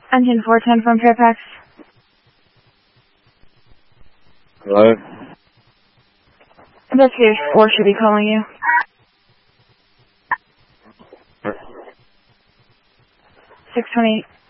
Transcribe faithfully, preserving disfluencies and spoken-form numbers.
Engine four ten from Fairfax. Hello? Investigator four should be calling you. six twenty-eight.